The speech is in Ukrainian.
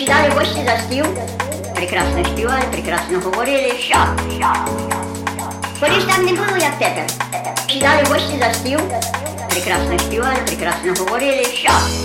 Сідали гості за стіл, прекрасно співали, прекрасно говорили, що? Колись так не було, як тепер. Сідали гості за стіл, прекрасно співали, прекрасно говорили, що?